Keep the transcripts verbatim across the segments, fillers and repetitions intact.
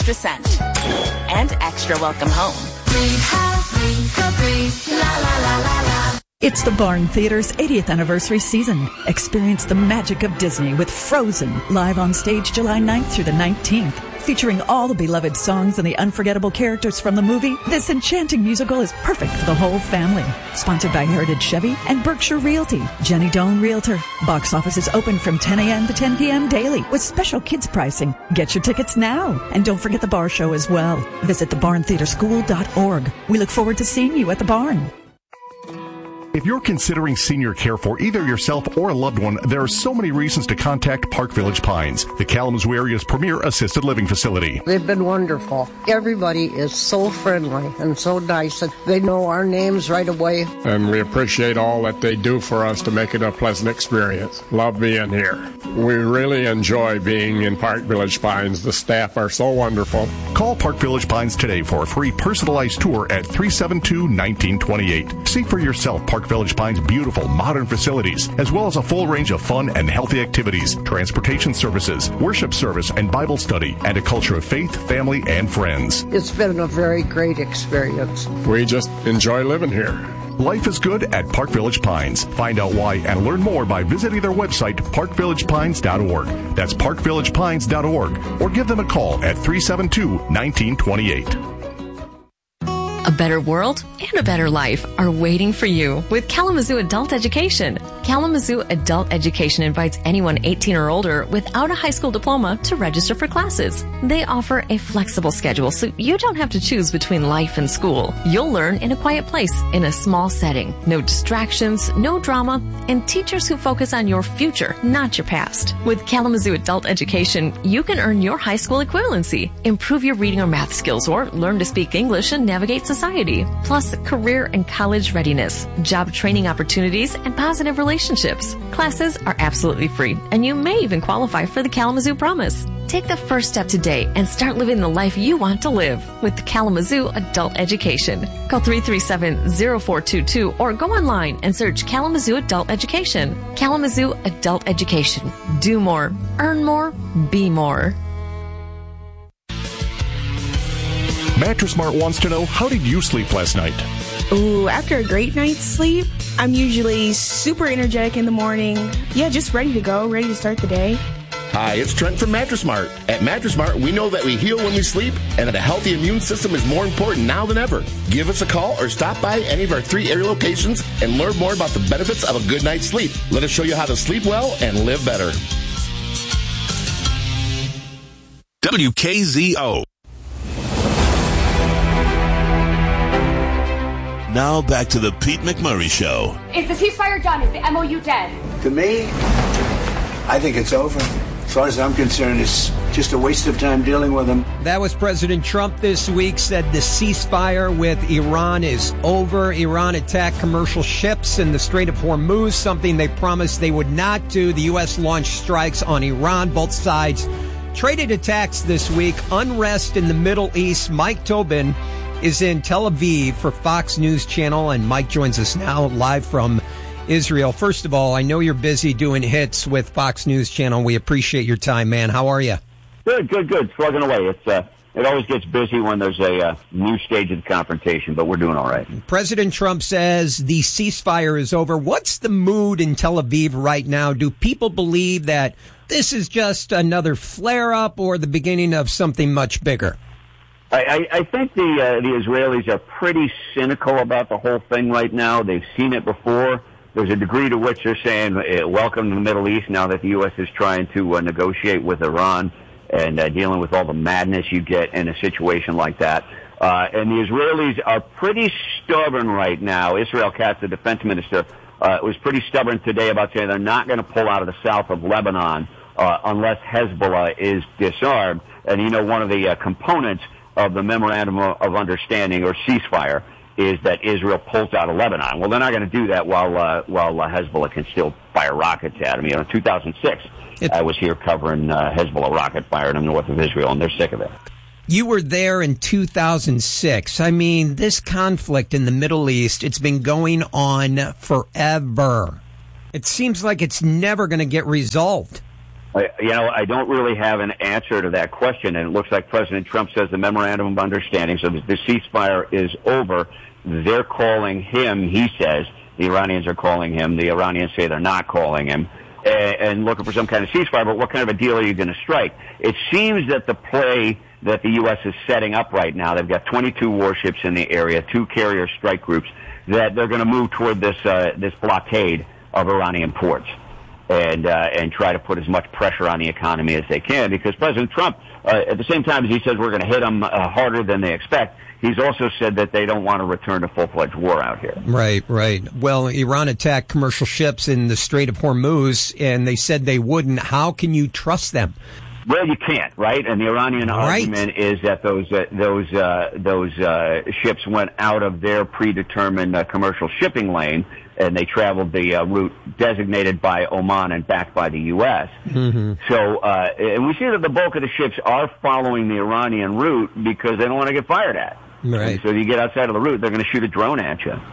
extra scent and extra welcome home. Breathe, have, breathe, Febreze, la la la la la. It's the Barn Theater's eightieth anniversary season. Experience the magic of Disney with Frozen, live on stage July ninth through the nineteenth. Featuring all the beloved songs and the unforgettable characters from the movie, this enchanting musical is perfect for the whole family. Sponsored by Heritage Chevy and Berkshire Realty. Jenny Doan Realtor. Box office is open from ten a.m. to ten p.m. daily with special kids pricing. Get your tickets now. And don't forget the bar show as well. Visit the barn theater school dot org. We look forward to seeing you at the barn. If you're considering senior care for either yourself or a loved one, there are so many reasons to contact Park Village Pines, the Kalamazoo area's premier assisted living facility. They've been wonderful. Everybody is so friendly and so nice, and they know our names right away. And we appreciate all that they do for us to make it a pleasant experience. Love being here. We really enjoy being in Park Village Pines. The staff are so wonderful. Call Park Village Pines today for a free personalized tour at three seven two, one nine two eight. See for yourself Park Village Pines' beautiful modern facilities, as well as a full range of fun and healthy activities, transportation services, worship service and Bible study, and a culture of faith, family, and friends. It's been a very great experience. We just enjoy living here. Life is good at Park Village Pines. Find out why and learn more by visiting their website, park village pines dot org. That's park village pines dot org. Or give them a call at three seven two, one nine two eight. A better world and a better life are waiting for you with Kalamazoo Adult Education. Kalamazoo Adult Education invites anyone eighteen or older without a high school diploma to register for classes. They offer a flexible schedule so you don't have to choose between life and school. You'll learn in a quiet place, in a small setting. No distractions, no drama, and teachers who focus on your future, not your past. With Kalamazoo Adult Education, you can earn your high school equivalency, improve your reading or math skills, or learn to speak English and navigate society. Plus, career and college readiness, job training opportunities, and positive relationships. Classes are absolutely free, and you may even qualify for the Kalamazoo Promise. Take the first step today and start living the life you want to live with the Kalamazoo Adult Education. Call three three seven, zero four two two or go online and search Kalamazoo Adult Education. Kalamazoo Adult Education. Do more, earn more, be more. Mattress Mart wants to know, how did you sleep last night? Ooh, after a great night's sleep, I'm usually super energetic in the morning. Yeah, just ready to go, ready to start the day. Hi, it's Trent from Mattress Mart. At Mattress Mart, we know that we heal when we sleep and that a healthy immune system is more important now than ever. Give us a call or stop by any of our three area locations and learn more about the benefits of a good night's sleep. Let us show you how to sleep well and live better. W K Z O. Now back to the Pete McMurray Show. Is the ceasefire done? Is the M O U dead? To me, I think it's over. As far as I'm concerned, it's just a waste of time dealing with them. That was President Trump this week, said the ceasefire with Iran is over. Iran attacked commercial ships in the Strait of Hormuz, something they promised they would not do. The U S launched strikes on Iran. Both sides traded attacks this week. Unrest in the Middle East. Mike Tobin is in Tel Aviv for Fox News Channel, and Mike joins us now live from Israel. First of all, I know you're busy doing hits with Fox News Channel. We appreciate your time, man. How are you? Good, good, good. Slugging away. It's uh, it always gets busy when there's a uh, new stage of the confrontation, but we're doing all right. President Trump says the ceasefire is over. What's the mood in Tel Aviv right now? Do people believe that this is just another flare-up or the beginning of something much bigger? I, I think the uh, the Israelis are pretty cynical about the whole thing right now. They've seen it before. There's a degree to which they're saying, uh, welcome to the Middle East, now that the U S is trying to uh, negotiate with Iran and uh, dealing with all the madness you get in a situation like that. Uh, and the Israelis are pretty stubborn right now. Israel Katz, the defense minister, uh, was pretty stubborn today about saying they're not going to pull out of the south of Lebanon uh, unless Hezbollah is disarmed. And, you know, one of the uh, components of the memorandum of understanding or ceasefire is that Israel pulls out of Lebanon. Well, they're not going to do that while uh, while uh, Hezbollah can still fire rockets at them. You know, in two thousand six, it, I was here covering uh, Hezbollah rocket fire in the north of Israel, and they're sick of it. You were there in two thousand six. I mean, this conflict in the Middle East, it's been going on forever. It seems like it's never going to get resolved. I, you know, I don't really have an answer to that question, and it looks like President Trump says the memorandum of understanding, so the ceasefire is over. They're calling him, he says, the Iranians are calling him, the Iranians say they're not calling him, and, and looking for some kind of ceasefire, but what kind of a deal are you going to strike? It seems that the play that the U S is setting up right now, they've got twenty-two warships in the area, two carrier strike groups, that they're going to move toward this uh, this blockade of Iranian ports. And uh, and try to put as much pressure on the economy as they can, because President Trump, uh, at the same time as he says we're going to hit them uh, harder than they expect, he's also said that they don't want to return to full-fledged war out here. Right, right. Well, Iran attacked commercial ships in the Strait of Hormuz, and they said they wouldn't. How can you trust them? Well, you can't, right? And the Iranian right. argument is that those uh, those uh, those uh, ships went out of their predetermined uh, commercial shipping lane, and they traveled the uh, route designated by Oman and backed by the U S Mm-hmm. So, uh, and we see that the bulk of the ships are following the Iranian route because they don't want to get fired at. Right. And so you get outside of the route, they're going to shoot a drone at you.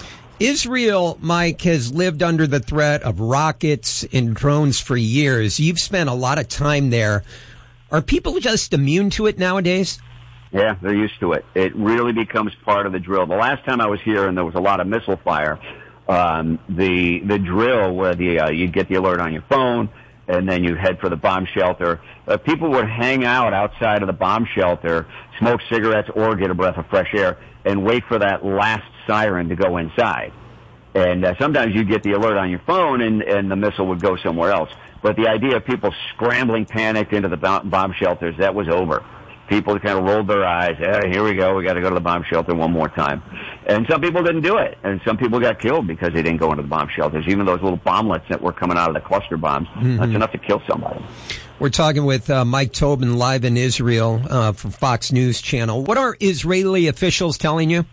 Israel, Mike, has lived under the threat of rockets and drones for years. You've spent a lot of time there. Are people just immune to it nowadays? Yeah, they're used to it. It really becomes part of the drill. The last time I was here and there was a lot of missile fire, um, the the drill where the uh, you'd get the alert on your phone and then you'd head for the bomb shelter. Uh, people would hang out outside of the bomb shelter, smoke cigarettes or get a breath of fresh air, and wait for that last siren to go inside. And uh, sometimes you'd get the alert on your phone and, and the missile would go somewhere else. But the idea of people scrambling panicked into the bomb, bomb shelters, that was over. People kind of rolled their eyes. Hey, here we go. We got to go to the bomb shelter one more time. And some people didn't do it. And some people got killed because they didn't go into the bomb shelters. Even those little bomblets that were coming out of the cluster bombs, mm-hmm. that's enough to kill somebody. We're talking with uh, Mike Tobin live in Israel uh, from Fox News Channel. What are Israeli officials telling you?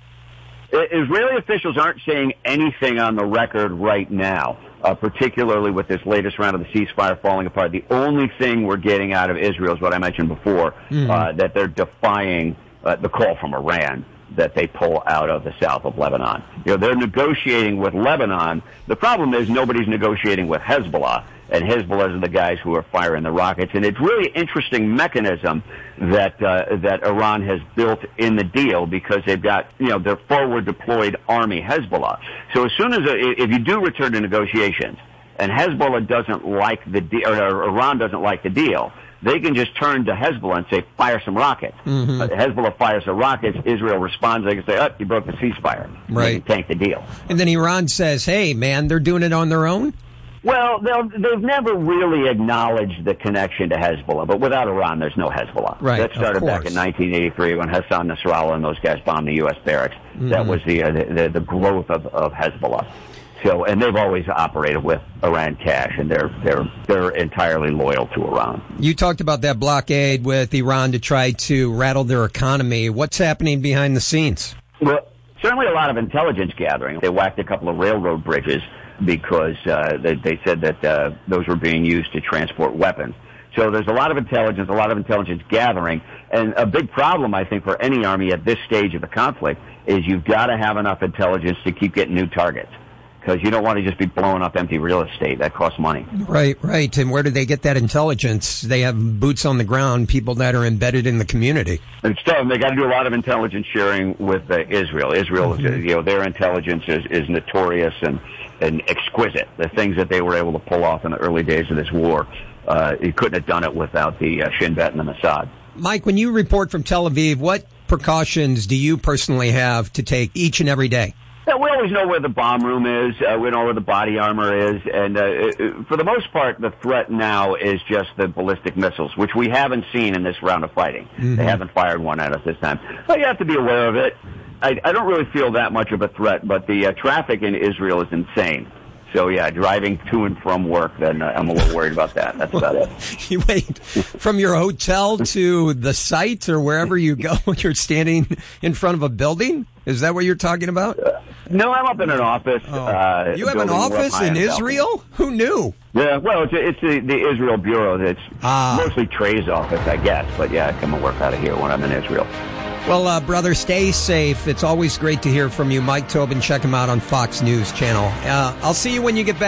Israeli officials aren't saying anything on the record right now, uh, particularly with this latest round of the ceasefire falling apart. The only thing we're getting out of Israel is what I mentioned before, mm-hmm. uh, that they're defying uh, the call from Iran that they pull out of the south of Lebanon. You know, they're negotiating with Lebanon. The problem is nobody's negotiating with Hezbollah, and Hezbollah are the guys who are firing the rockets. And it's really interesting mechanism that uh, that Iran has built in the deal, because they've got, you know, their forward deployed army, Hezbollah. So as soon as a, if you do return to negotiations, and Hezbollah doesn't like the deal, or Iran doesn't like the deal, they can just turn to Hezbollah and say, fire some rockets. Mm-hmm. Uh, Hezbollah fires the rockets. Israel responds. They can say, oh, you broke the ceasefire. Right. They can tank the deal. And then Iran says, hey, man, they're doing it on their own? Well, they've never really acknowledged the connection to Hezbollah, but without Iran, there's no Hezbollah. Right, that started back in nineteen eighty-three when Hassan Nasrallah and those guys bombed the U S barracks. Mm-hmm. That was the, uh, the the growth of, of Hezbollah. So, and they've always operated with Iran cash, and they're they're they're entirely loyal to Iran. You talked about that blockade with Iran to try to rattle their economy. What's happening behind the scenes? Well, certainly a lot of intelligence gathering. They whacked a couple of railroad bridges because uh, they, they said that uh, those were being used to transport weapons. So there's a lot of intelligence, a lot of intelligence gathering, and a big problem, I think, for any army at this stage of the conflict is you've got to have enough intelligence to keep getting new targets, because you don't want to just be blowing up empty real estate. That costs money. Right, right. And where do they get that intelligence? They have boots on the ground, people that are embedded in the community. It's tough. They got to do a lot of intelligence sharing with uh, Israel. Israel, mm-hmm. you know, their intelligence is, is notorious and, and exquisite. The things that they were able to pull off in the early days of this war, uh, you couldn't have done it without the uh, Shin Bet and the Mossad. Mike, when you report from Tel Aviv, what precautions do you personally have to take each and every day? Yeah, we always know where the bomb room is. Uh, we know where the body armor is. And uh, for the most part, the threat now is just the ballistic missiles, which we haven't seen in this round of fighting. Mm-hmm. They haven't fired one at us this time. But you have to be aware of it. I, I don't really feel that much of a threat, but the uh, traffic in Israel is insane. So, yeah, driving to and from work, then uh, I'm a little worried about that. That's about it. You wait, from your hotel to the site or wherever you go, you're standing in front of a building? Is that what you're talking about? Uh, no, I'm up in an office. Oh. Uh, you have an office in Israel? Who knew? Yeah, well, it's, it's the, the Israel Bureau. It's ah. mostly Trey's office, I guess. But, yeah, I come and work out of here when I'm in Israel. Well, uh, brother, stay safe. It's always great to hear from you. Mike Tobin, check him out on Fox News Channel. Uh, I'll see you when you get back.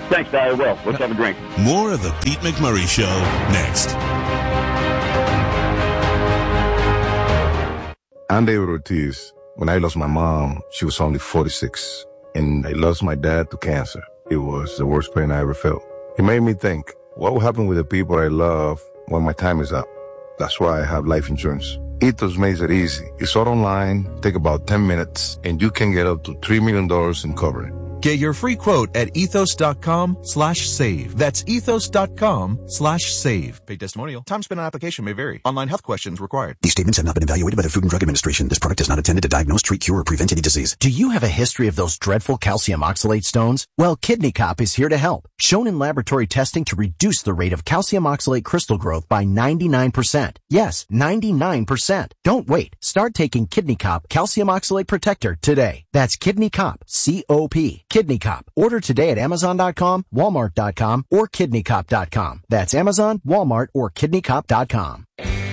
Thanks, Barry. I will. Let's have a drink. More of the Pete McMurray Show next. I'm David Ortiz. When I lost my mom, she was only forty-six. And I lost my dad to cancer. It was the worst pain I ever felt. It made me think, what will happen with the people I love when my time is up? That's why I have life insurance. Ethos makes it easy. It's all online, take about ten minutes, and you can get up to three million dollars in coverage. Get your free quote at ethos.com slash save. That's ethos.com slash save. Paid testimonial. Time spent on application may vary. Online health questions required. These statements have not been evaluated by the Food and Drug Administration. This product is not intended to diagnose, treat, cure, or prevent any disease. Do you have a history of those dreadful calcium oxalate stones? Well, Kidney Cop is here to help. Shown in laboratory testing to reduce the rate of calcium oxalate crystal growth by ninety-nine percent. Yes, ninety-nine percent. Don't wait. Start taking Kidney Cop Calcium Oxalate Protector today. That's Kidney Cop, C O P. Kidney Cop. Order today at amazon dot com, walmart dot com, or kidney cop dot com. That's Amazon, Walmart, or kidney cop dot com.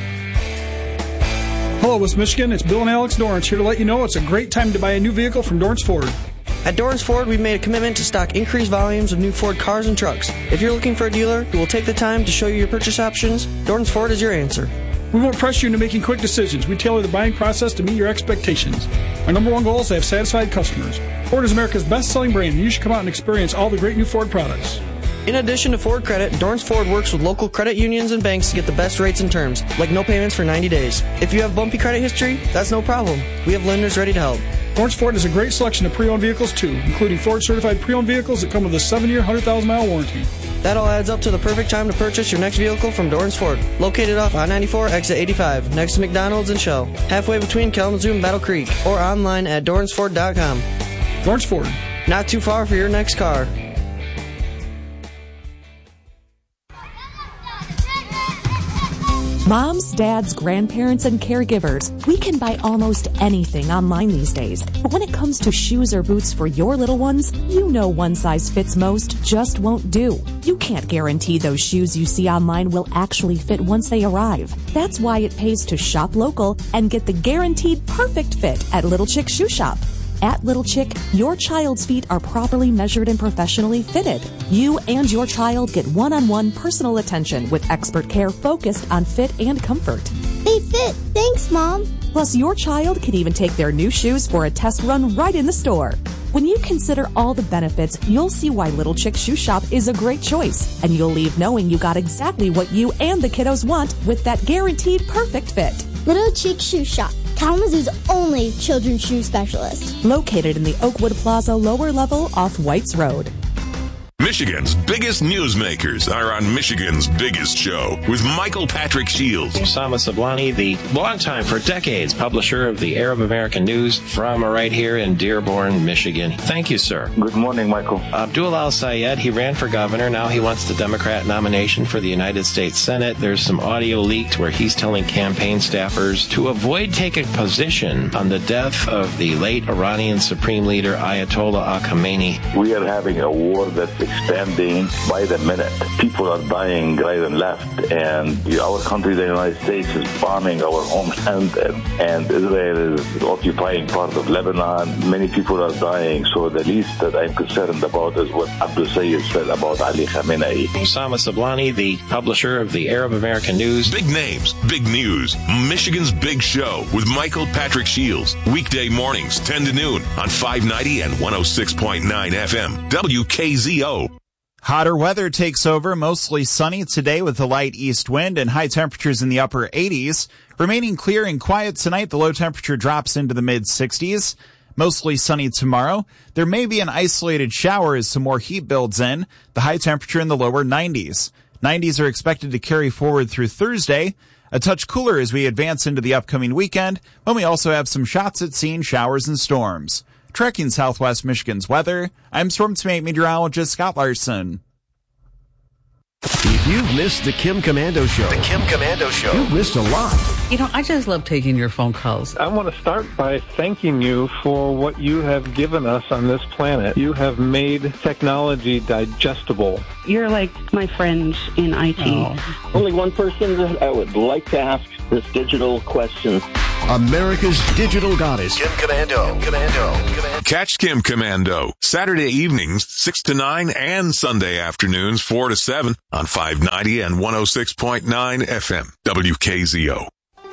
Hello, West Michigan. It's Bill and Alex Dorrance here to let you know it's a great time to buy a new vehicle from Dorrance Ford. At Dorrance Ford, we've made a commitment to stock increased volumes of new Ford cars and trucks. If you're looking for a dealer who will take the time to show you your purchase options, Dorrance Ford is your answer. We won't press you into making quick decisions. We tailor the buying process to meet your expectations. Our number one goal is to have satisfied customers. Ford is America's best-selling brand, and you should come out and experience all the great new Ford products. In addition to Ford Credit, Dorrance Ford works with local credit unions and banks to get the best rates and terms, like no payments for ninety days. If you have bumpy credit history, that's no problem. We have lenders ready to help. Dorrance Ford has a great selection of pre-owned vehicles, too, including Ford-certified pre-owned vehicles that come with a seven-year, one hundred thousand mile warranty. That all adds up to the perfect time to purchase your next vehicle from Dorrance Ford, located off I ninety-four, exit eighty-five, next to McDonald's and Shell, halfway between Kalamazoo and Battle Creek, or online at dorrance ford dot com. Dorrance Ford. Not too far for your next car. Moms, dads, grandparents, and caregivers, we can buy almost anything online these days. But when it comes to shoes or boots for your little ones, you know one size fits most just won't do. You can't guarantee those shoes you see online will actually fit once they arrive. That's why it pays to shop local and get the guaranteed perfect fit at Little Chick Shoe Shop. At Little Chick, your child's feet are properly measured and professionally fitted. You and your child get one-on-one personal attention with expert care focused on fit and comfort. They fit. Thanks, Mom. Plus, your child can even take their new shoes for a test run right in the store. When you consider all the benefits, you'll see why Little Chick Shoe Shop is a great choice. And you'll leave knowing you got exactly what you and the kiddos want with that guaranteed perfect fit. Little Chick Shoe Shop, Kalamazoo's only children's shoe specialist. Located in the Oakwood Plaza lower level off Whites Road. Michigan's biggest newsmakers are on Michigan's Biggest Show with Michael Patrick Shields. Osama Sablani, the longtime, for decades, publisher of the Arab American News from right here in Dearborn, Michigan. Thank you, sir. Good morning, Michael. Abdul Al-Sayed, he ran for governor. Now he wants the Democrat nomination for the United States Senate. There's some audio leaked where he's telling campaign staffers to avoid taking position on the death of the late Iranian Supreme Leader Ayatollah Ali Khamenei. We are having a war that's expanding by the minute. People are dying right and left, and our country, the United States, is bombing our homeland, and, and Israel is occupying part of Lebanon. Many people are dying, so the least that I'm concerned about is what Abdul Sayed said about Ali Khamenei. Osama Sablani, the publisher of the Arab American News. Big names, big news. Michigan's Big Show with Michael Patrick Shields. Weekday mornings, ten to noon on five ninety and one oh six point nine F M. W K Z O. Hotter weather takes over, mostly sunny today with a light east wind and high temperatures in the upper eighties. Remaining clear and quiet tonight, the low temperature drops into the mid sixties. Mostly sunny tomorrow. There may be an isolated shower as some more heat builds in. The high temperature in the lower nineties. nineties are expected to carry forward through Thursday. A touch cooler as we advance into the upcoming weekend, when we also have some shots at seeing showers and storms. Tracking Southwest Michigan's weather, I'm Storm Team meteorologist Scott Larson. If you've missed the Kim Komando Show, the Kim Komando Show, you've missed a lot. You know, I just love taking your phone calls. I want to start by thanking you for what you have given us on this planet. You have made technology digestible. You're like my friend in I T. Oh. Only one person that I would like to ask this digital question. America's digital goddess. Kim Commando. Kim Commando. Commando. Catch Kim Commando Saturday evenings, six to nine, and Sunday afternoons, four to seven on five ninety and one oh six point nine F M. W K Z O.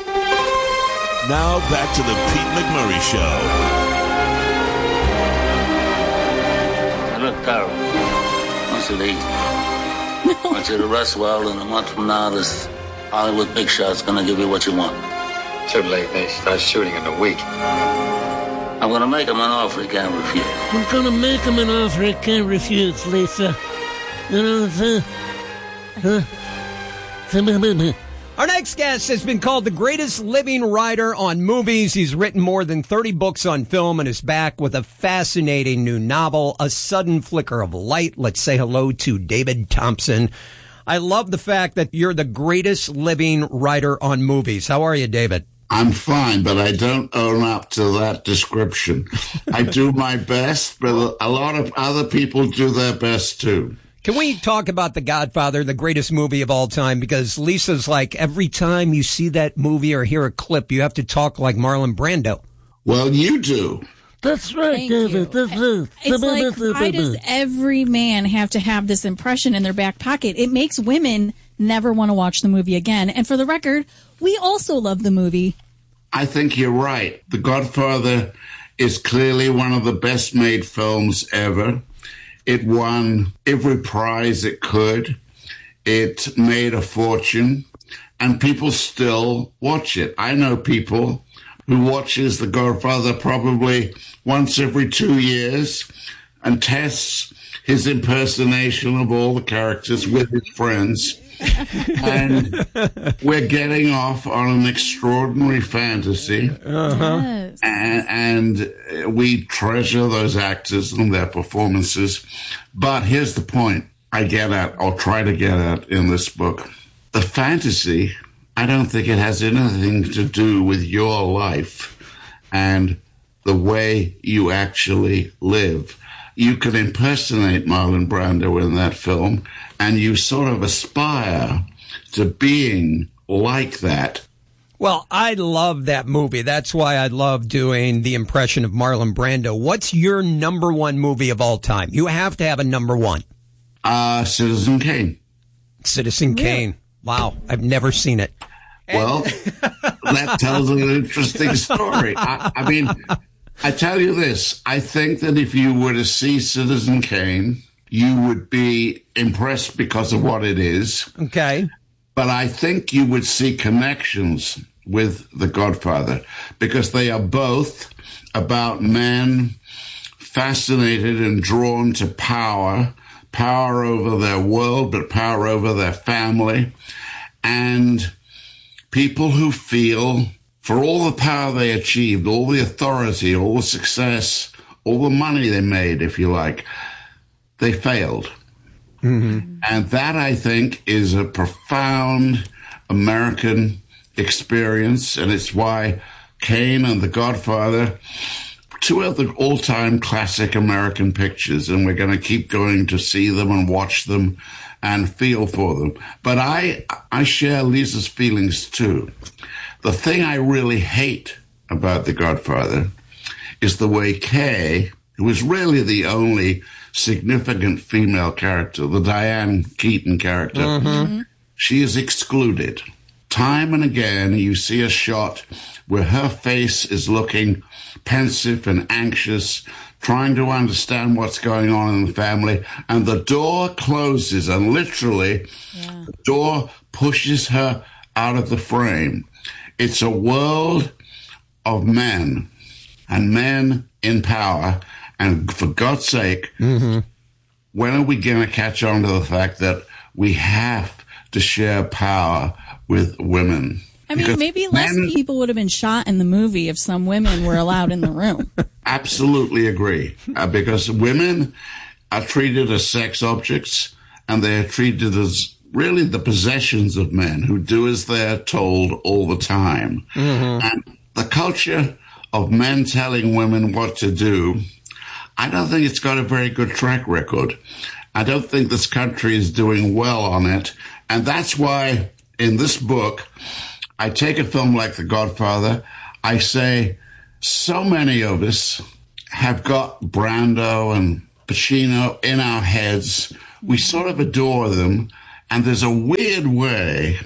Now back to the Pete McMurray Show. I look terrible. Once it easy. I want you to rest well, and a month from now, this Hollywood big shot's gonna give you what you want. Too late. They start shooting in a week. I'm gonna make him an offer he can't refuse. I'm gonna make him an offer he can't refuse, Lisa. You know what I'm saying? Our next guest has been called the greatest living writer on movies. He's written more than thirty books on film and is back with a fascinating new novel, A Sudden Flicker of Light. Let's say hello to David Thompson. I love the fact that you're the greatest living writer on movies. How are you, David? I'm fine, but I don't own up to that description. I do my best, but a lot of other people do their best too. Can we talk about The Godfather, the greatest movie of all time? Because Lisa's like, every time you see that movie or hear a clip, you have to talk like Marlon Brando. Well, you do. That's right, Thank David. you. That's right. It's like, why does every man have to have this impression in their back pocket? It makes women never want to watch the movie again. And for the record, we also love the movie. I think you're right. The Godfather is clearly one of the best made films ever. It won every prize it could. It made a fortune, and people still watch it. I know people who watches The Godfather probably once every two years and tests his impersonation of all the characters with his friends. And we're getting off on an extraordinary fantasy. Uh-huh. Yes. And, and we treasure those actors and their performances. But here's the point I get at, or try to get at in this book. The fantasy, I don't think it has anything to do with your life and the way you actually live. You can impersonate Marlon Brando in that film, and you sort of aspire to being like that. Well, I love that movie. That's why I love doing the impression of Marlon Brando. What's your number one movie of all time? You have to have a number one. Uh, Citizen Kane. Citizen really? Kane. Wow, I've never seen it. Well, that tells an interesting story. I, I mean, I tell you this. I think that if you were to see Citizen Kane, you would be impressed because of what it is. Okay. But I think you would see connections with The Godfather because they are both about men fascinated and drawn to power, power over their world, but power over their family, and people who feel for all the power they achieved, all the authority, all the success, all the money they made, if you like, they failed. Mm-hmm. And that, I think, is a profound American experience, and it's why Kane and The Godfather, two of the all-time classic American pictures, and we're going to keep going to see them and watch them and feel for them. But I, I share Lisa's feelings, too. The thing I really hate about The Godfather is the way Kay, who is really the only significant female character, the Diane Keaton character, mm-hmm. she is excluded. Time and again, you see a shot where her face is looking pensive and anxious, trying to understand what's going on in the family, and the door closes, and literally, yeah. the door pushes her out of the frame. It's a world of men, and men in power, and for God's sake, mm-hmm. when are we going to catch on to the fact that we have to share power with women? I mean, Because maybe less men, people would have been shot in the movie if some women were allowed in the room. Absolutely agree. Uh, because women are treated as sex objects, and they are treated as really the possessions of men who do as they're told all the time. Mm-hmm. And the culture of men telling women what to do, I don't think it's got a very good track record. I don't think this country is doing well on it. And that's why in this book, I take a film like The Godfather, I say so many of us have got Brando and Pacino in our heads. We sort of adore them. And there's a weird way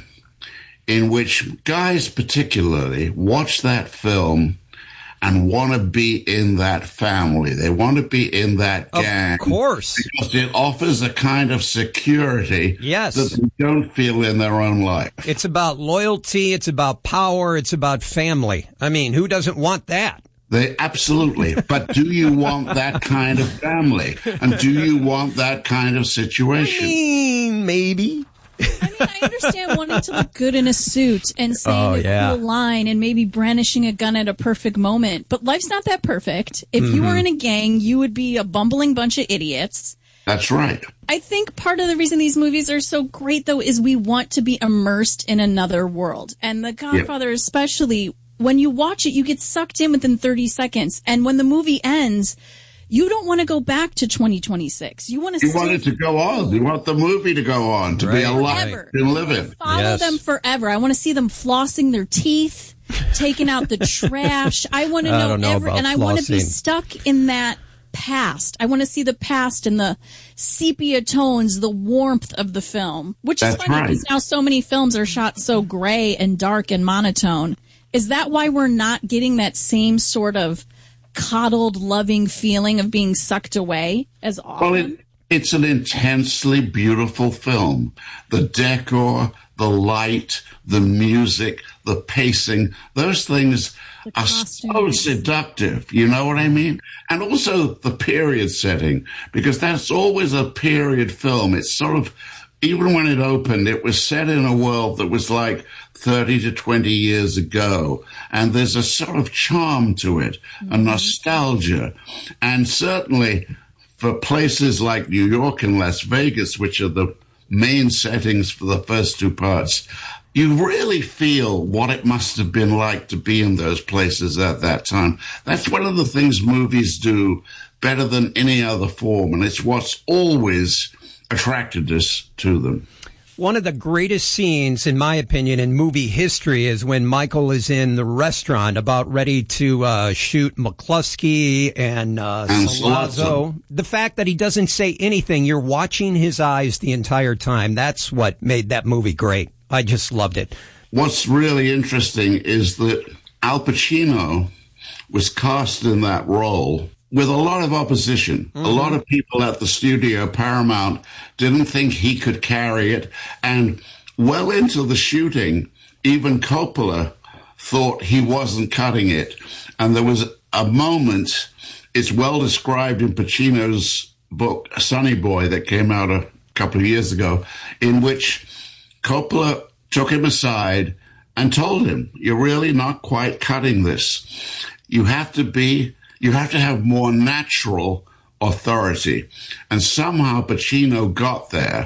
in which guys particularly watch that film and want to be in that family. They want to be in that gang. Of course. Because it offers a kind of security yes. that they don't feel in their own life. It's about loyalty. It's about power. It's about family. I mean, who doesn't want that? They absolutely. But do you want that kind of family? And do you want that kind of situation? I mean, maybe. I mean, I understand wanting to look good in a suit and saying Oh, a yeah. cool line and maybe brandishing a gun at a perfect moment. But life's not that perfect. If you were in a gang, you would be a bumbling bunch of idiots. That's right. I think part of the reason these movies are so great, though, is we want to be immersed in another world. And The Godfather especially, when you watch it, you get sucked in within thirty seconds. And when the movie ends, you don't want to go back to twenty twenty-six. You want to. You want it to go on. You want the movie to go on, to right. be alive Forever. and live in. Follow Yes. them forever. I want to see them flossing their teeth, taking out the trash. I want to I know, don't know every, about and I want to be flossing. stuck in that past. I want to see the past and the sepia tones, the warmth of the film, which is That's funny right. because now so many films are shot so gray and dark and monotone. Is that why we're not getting that same sort of coddled, loving feeling of being sucked away as often? Well, it, it's an intensely beautiful film. The decor, the light, the music, the pacing, those things are so seductive. You know what I mean? And also the period setting, because that's always a period film. It's sort of, even when it opened, it was set in a world that was like thirty to twenty years ago. And there's a sort of charm to it, a nostalgia. And certainly for places like New York and Las Vegas, which are the main settings for the first two parts, you really feel what it must have been like to be in those places at that time. That's one of the things movies do better than any other form. And it's what's always attracted us to them. One of the greatest scenes, in my opinion, in movie history is when Michael is in the restaurant about ready to uh, shoot McCluskey and, uh, And Sollozzo. Sollozzo. The fact that he doesn't say anything, you're watching his eyes the entire time. That's what made that movie great. I just loved it. What's really interesting is that Al Pacino was cast in that role with a lot of opposition. Mm-hmm. A lot of people at the studio, Paramount, didn't think he could carry it. And well into the shooting, even Coppola thought he wasn't cutting it. And there was a moment, it's well described in Pacino's book, Sonny Boy, that came out a couple of years ago, in which Coppola took him aside and told him, you're really not quite cutting this. You have to be... You have to have more natural authority. And somehow Pacino got there.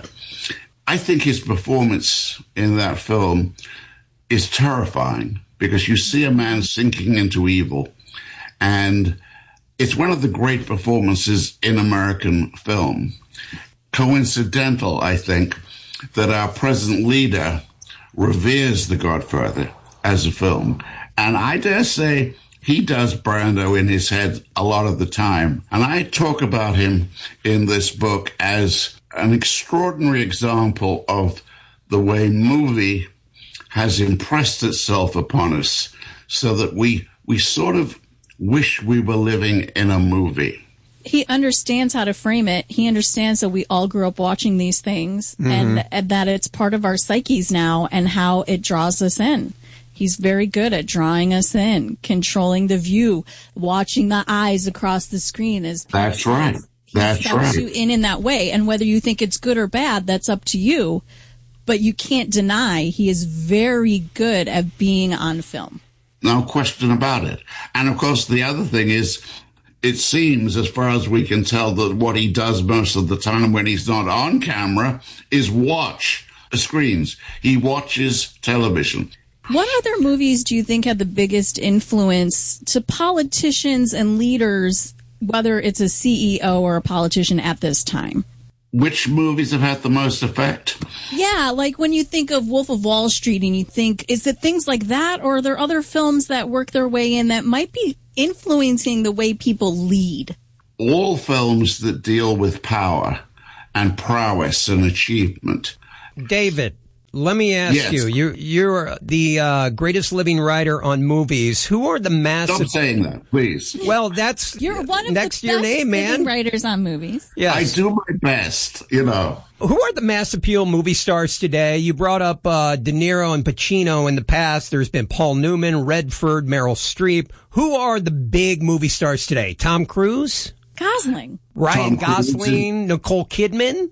I think his performance in that film is terrifying because you see a man sinking into evil. And it's one of the great performances in American film. Coincidental, I think, that our present leader reveres The Godfather as a film. And I dare say he does Brando in his head a lot of the time. And I talk about him in this book as an extraordinary example of the way movie has impressed itself upon us so that we we sort of wish we were living in a movie. He understands how to frame it. He understands that we all grew up watching these things Mm-hmm. and, and that it's part of our psyches now and how it draws us in. He's very good at drawing us in, controlling the view, watching the eyes across the screen. As That's right. He That's sucks right. you in in that way. And whether you think it's good or bad, that's up to you. But you can't deny he is very good at being on film. No question about it. And of course, the other thing is, it seems, as far as we can tell, that what he does most of the time when he's not on camera is watch screens. He watches television. What other movies do you think had the biggest influence to politicians and leaders, whether it's a C E O or a politician at this time? which movies have had the most effect? Yeah, like when you think of Wolf of Wall Street and you think, is it things like that, or are there other films that work their way in that might be influencing the way people lead? All films that deal with power and prowess and achievement. David, let me ask Yes. you, you, you're the uh, greatest living writer on movies. Who are the massive... Stop saying that, please. Well, that's You're one of next the to your best name, man. living writers on movies. Yes. I do my best, you know. Who are the mass appeal movie stars today? You brought up uh, De Niro and Pacino in the past. There's been Paul Newman, Redford, Meryl Streep. Who are the big movie stars today? Tom Cruise? Gosling. Ryan Tom Cruise Gosling? and- Nicole Kidman?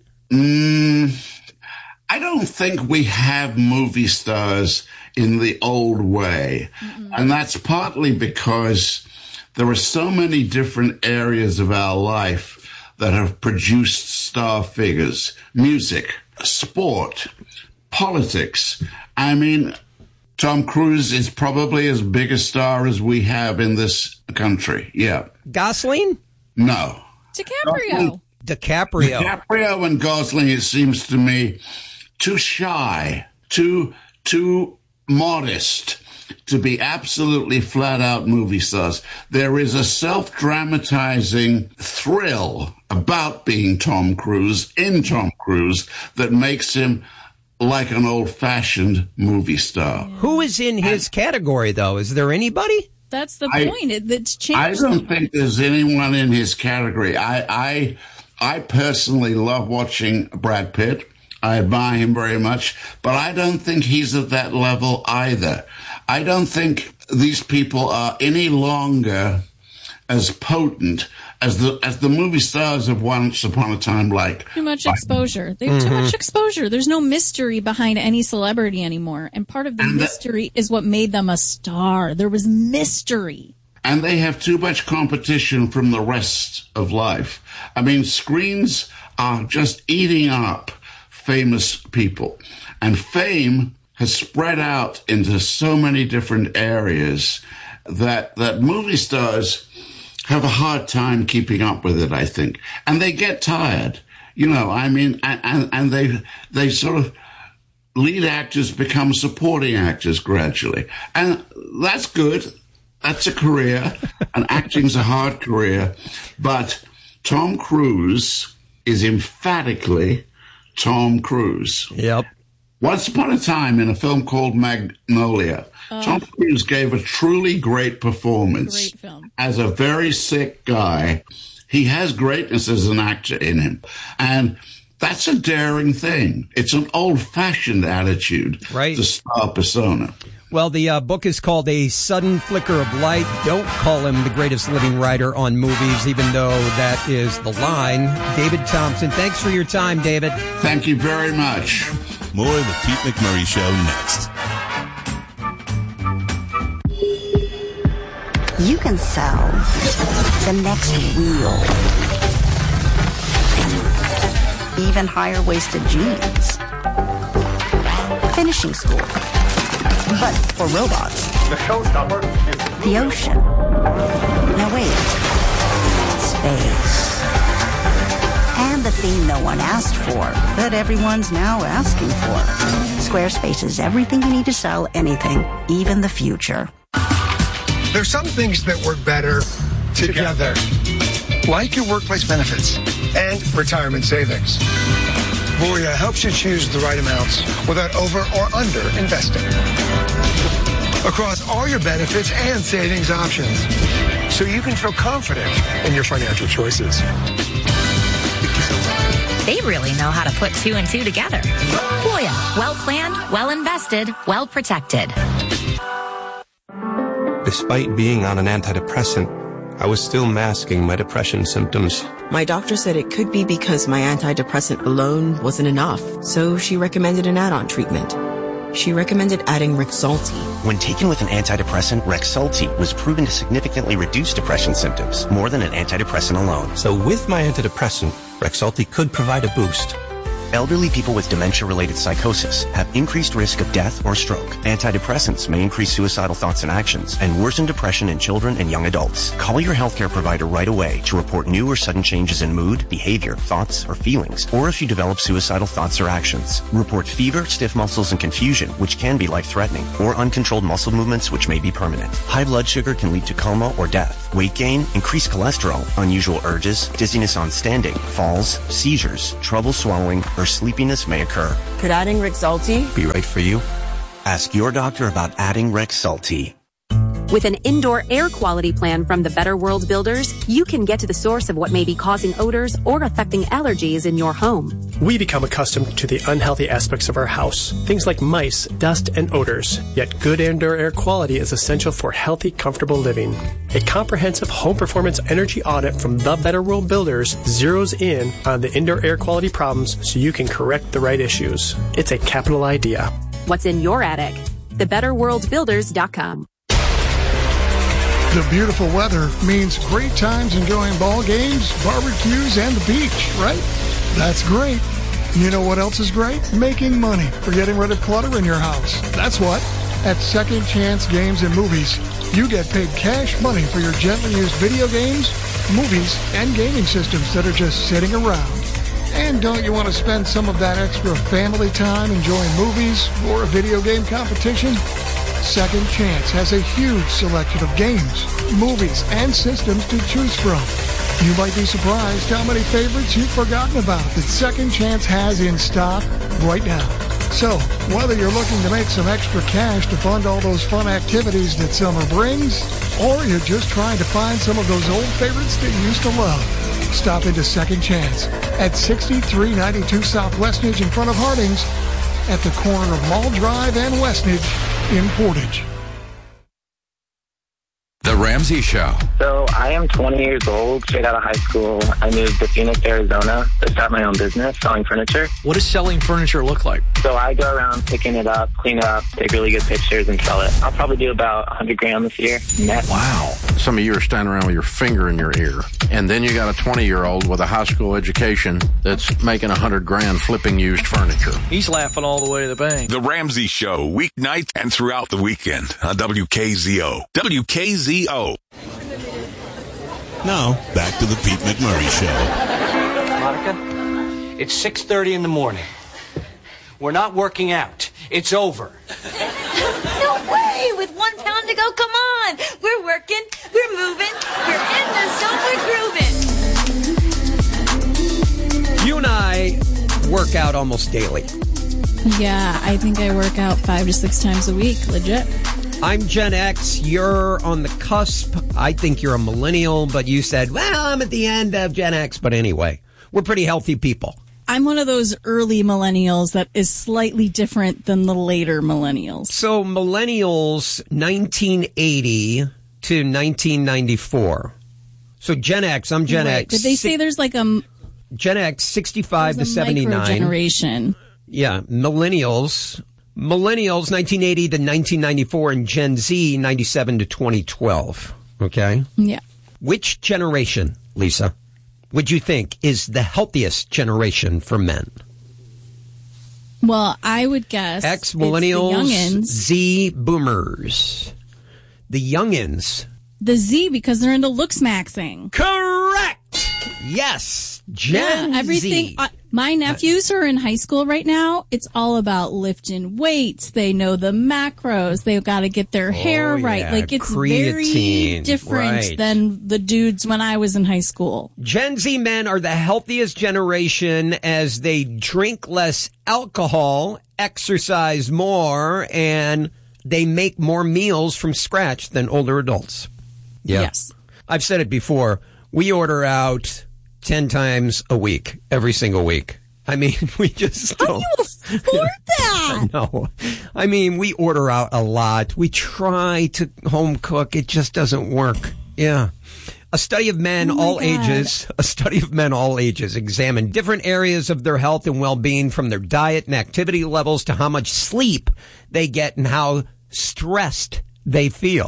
Mm, I don't think we have movie stars in the old way. Mm-hmm. And that's partly because there are so many different areas of our life that have produced star figures. Music, sport, politics. I mean, Tom Cruise is probably as big a star as we have in this country. Yeah. Gosling? No. DiCaprio. DiCaprio. DiCaprio and Gosling, it seems to me, too shy, too, too modest to be absolutely flat-out movie stars. There is a self-dramatizing thrill about being Tom Cruise, in Tom Cruise, that makes him like an old-fashioned movie star. Who is in his category, though? Is there anybody? That's the I- point. It, it's changed. I don't think there's anyone in his category. I, I, I personally love watching Brad Pitt. I admire him very much, but I don't think he's at that level either. I don't think these people are any longer as potent as the as the movie stars of Once Upon a Time. Like Too much exposure. They have too Mhm. much exposure. There's no mystery behind any celebrity anymore. And part of the And that- mystery is what made them a star. There was mystery. and they have too much competition from the rest of life. I mean, screens are just eating up famous people, and fame has spread out into so many different areas that that movie stars have a hard time keeping up with it, I think, and they get tired. You know, I mean, and and, and they they sort of lead actors become supporting actors gradually, and that's good. That's a career, and acting's a hard career, but Tom Cruise is emphatically Tom Cruise. Yep. Once upon a time, in a film called Magnolia, Oh. Tom Cruise gave a truly great performance. Great film. As a very sick guy. He has greatness as an actor in him. And that's a daring thing. It's an old-fashioned attitude, right? The star persona. Well, the uh, book is called A Sudden Flicker of Light. Don't call him the greatest living writer on movies, even though that is the line. David Thompson, thanks for your time, David. Thank you very much. More of the Pete McMurray Show next. You can sell the next wheel, even higher-waisted jeans, finishing school, but for robots. The showstopper is The ocean. Now wait, space. And the thing no one asked for, that everyone's now asking for. Squarespace is everything you need to sell anything, even the future. There's some things that work better together, like your workplace benefits and retirement savings. Voya helps you choose the right amounts without over or under investing across all your benefits and savings options, so you can feel confident in your financial choices. They really know how to put two and two together. Voya, well planned, well invested, well protected. Despite being on an antidepressant, I was still masking my depression symptoms. My doctor said it could be because my antidepressant alone wasn't enough, so she recommended an add-on treatment. She recommended adding Rexulti. When taken with an antidepressant, Rexulti was proven to significantly reduce depression symptoms, more than an antidepressant alone. So with my antidepressant, Rexulti could provide a boost. Elderly people with dementia-related psychosis have increased risk of death or stroke. Antidepressants may increase suicidal thoughts and actions and worsen depression in children and young adults. Call your healthcare provider right away to report new or sudden changes in mood, behavior, thoughts, or feelings, or if you develop suicidal thoughts or actions. Report fever, stiff muscles, and confusion, which can be life-threatening, or uncontrolled muscle movements, which may be permanent. High blood sugar can lead to coma or death. Weight gain, increased cholesterol, unusual urges, dizziness on standing, falls, seizures, trouble swallowing, or sleepiness may occur. Could adding Rexulti be right for you? Ask your doctor about adding Rexulti. With an indoor air quality plan from the Better World Builders, you can get to the source of what may be causing odors or affecting allergies in your home. We become accustomed to the unhealthy aspects of our house, things like mice, dust, and odors. Yet good indoor air quality is essential for healthy, comfortable living. A comprehensive home performance energy audit from the Better World Builders zeroes in on the indoor air quality problems so you can correct the right issues. It's a capital idea. What's in your attic? the better world builders dot com. The beautiful weather means great times enjoying ball games, barbecues, and the beach, right? That's great. You know what else is great? Making money for getting rid of clutter in your house. That's what. At Second Chance Games and Movies, you get paid cash money for your gently used video games, movies, and gaming systems that are just sitting around. And don't you want to spend some of that extra family time enjoying movies or a video game competition? Second Chance has a huge selection of games, movies, and systems to choose from. You might be surprised how many favorites you've forgotten about that Second Chance has in stock right now. So, whether you're looking to make some extra cash to fund all those fun activities that summer brings, or you're just trying to find some of those old favorites that you used to love, stop into Second Chance at sixty-three ninety-two South Westnedge in front of Harding's, at the corner of Mall Drive and Westnedge in Portage. The Ramsey Show. So I am twenty years old, straight out of high school. I moved to Phoenix, Arizona to start my own business selling furniture. What does selling furniture look like? So I go around picking it up, clean it up, take really good pictures, and sell it. I'll probably do about one hundred grand this year net. Wow. Some of you are standing around with your finger in your ear. And then you got a twenty-year-old with a high school education that's making one hundred grand flipping used furniture. He's laughing all the way to the bank. The Ramsey Show, weeknight and throughout the weekend on W K Z O. W K Z O. Now, back to the Pete McMurray Show. Monica, it's six thirty in the morning. We're not working out. It's over. No way! With one pound to go, come on! We're working, we're moving, we're in the zone, we're grooving. You and I work out almost daily. Yeah, I think I work out five to six times a week, legit. I'm Gen X. You're on the cusp. I think you're a millennial, but you said, well, I'm at the end of Gen X. But anyway, we're pretty healthy people. I'm one of those early millennials that is slightly different than the later millennials. So millennials, nineteen eighty to nineteen ninety-four. So Gen X, I'm Gen Wait, X. Did they say there's like a... Gen X, sixty-five to seventy-nine. Generation. Yeah, millennials... Millennials, nineteen eighty to nineteen ninety-four, and Gen Z, ninety-seven to twenty twelve. Okay? Yeah. Which generation, Lisa, would you think is the healthiest generation for men? Well, I would guess X, millennials, it's the youngins. Z, boomers. The youngins. The Z, because they're into looks maxing. Correct! Yes, Gen yeah, everything. Z. Uh, my nephews who are in high school right now, it's all about lifting weights. They know the macros. They've got to get their hair oh, right. Yeah. Like, it's Creatine. very different right. than the dudes when I was in high school. Gen Z men are the healthiest generation as they drink less alcohol, exercise more, and they make more meals from scratch than older adults. Yeah. Yes. I've said it before. We order out ten times a week, every single week. I mean, we just don't. How do you afford that? No. I mean, we order out a lot. We try to home cook. It just doesn't work. Yeah. A study of men oh all God. ages, a study of men all ages examined different areas of their health and well-being, from their diet and activity levels to how much sleep they get and how stressed they feel.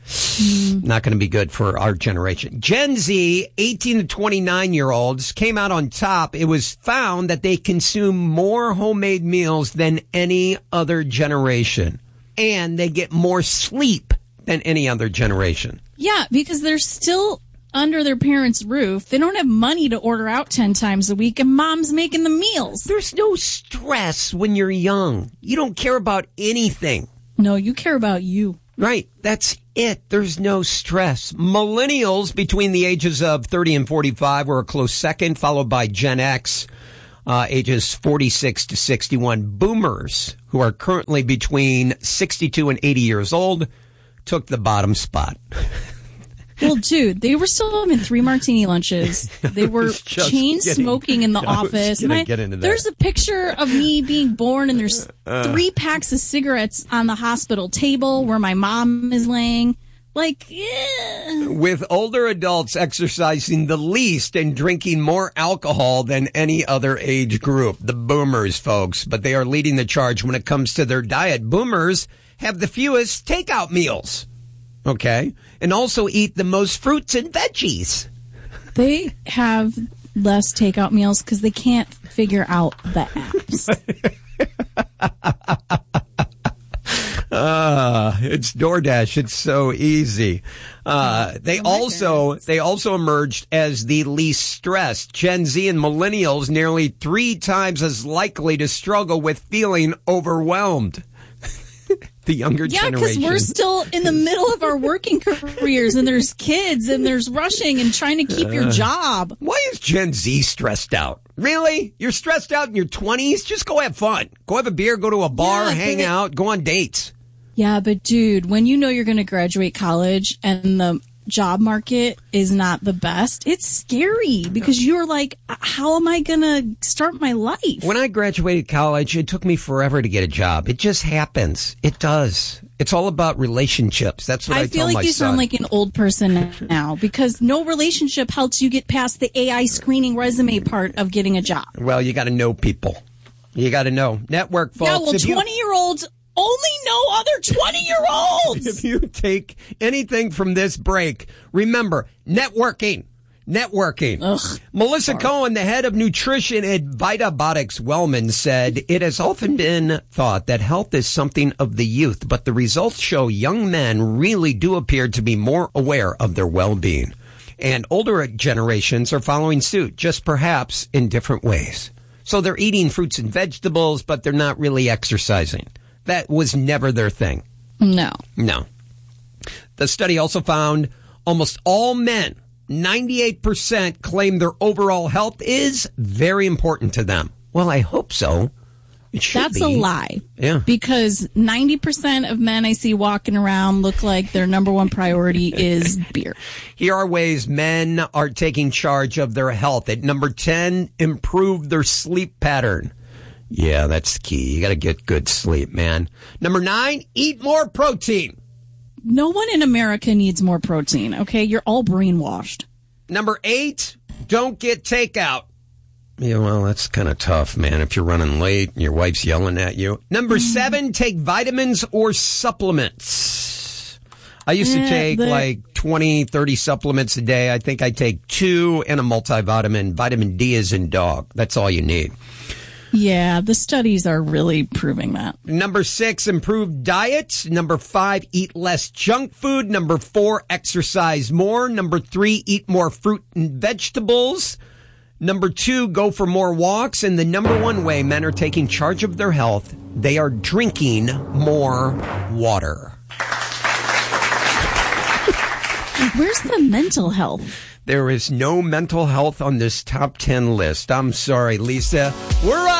Not going to be good for our generation. Gen Z, eighteen to twenty-nine year olds, came out on top. It was found that they consume more homemade meals than any other generation. And they get more sleep than any other generation. Yeah, because they're still under their parents' roof. They don't have money to order out ten times a week, and mom's making the meals. There's no stress when you're young. You don't care about anything. No, you care about you. Right. That's it. There's no stress. Millennials between the ages of thirty and forty-five were a close second, followed by Gen X, uh, ages forty-six to sixty-one. Boomers, who are currently between sixty-two and eighty years old, took the bottom spot. Well, dude, they were still having three martini lunches. They were chain getting, smoking in the office. I, get into that. There's a picture of me being born, and there's uh, three packs of cigarettes on the hospital table where my mom is laying. Like, yeah. With older adults exercising the least and drinking more alcohol than any other age group. The boomers, folks. But they are leading the charge when it comes to their diet. Boomers have the fewest takeout meals. Okay. And also eat the most fruits and veggies. They have less takeout meals because they can't figure out the apps. Uh, it's DoorDash. It's so easy. Uh, they also, they also emerged as the least stressed. Gen Z and millennials nearly three times as likely to struggle with feeling overwhelmed. The younger yeah, generation. Yeah, because we're still in the middle of our working careers, and there's kids, and there's rushing and trying to keep uh, your job. Why is Gen Z stressed out? Really? You're stressed out in your twenties? Just go have fun. Go have a beer, go to a bar, yeah, hang out, go on dates. Yeah, but dude, when you know you're going to graduate college and the job market is not the best, it's scary because you're like, how am I going to start my life? When I graduated college, it took me forever to get a job. It just happens. It does. It's all about relationships. That's what I, I tell my son. I feel like you son. sound like an old person now because no relationship helps you get past the A I screening resume part of getting a job. Well, you got to know people. You got to know. Network, folks. Yeah, well, twenty-year-olds only know other twenty-year-olds. If you take anything from this break, remember, networking. Networking. Ugh, Melissa sorry. Cohen, the head of nutrition at Vitabotics Wellman, said, it has often been thought that health is something of the youth, but the results show young men really do appear to be more aware of their well-being. And older generations are following suit, just perhaps in different ways. So they're eating fruits and vegetables, but they're not really exercising. That was never their thing. No. No. The study also found almost all men, ninety-eight percent, claim their overall health is very important to them. Well, I hope so. It should That's be. a lie. Yeah. Because ninety percent of men I see walking around look like their number one priority is beer. Here are ways men are taking charge of their health. At number ten, improve their sleep pattern. Yeah, that's key. You got to get good sleep, man. Number nine, eat more protein. No one in America needs more protein, okay? You're all brainwashed. Number eight, don't get takeout. Yeah, well, that's kind of tough, man, if you're running late and your wife's yelling at you. Number mm. seven, take vitamins or supplements. I used to take the- like twenty, thirty supplements a day. I think I take two and a multivitamin. Vitamin D is in dog. That's all you need. Yeah, the studies are really proving that. Number six, improve diet. Number five, eat less junk food. Number four, exercise more. Number three, eat more fruit and vegetables. Number two, go for more walks. And the number one way men are taking charge of their health, they are drinking more water. Where's the mental health? There is no mental health on this top ten list. I'm sorry, Lisa. We're up.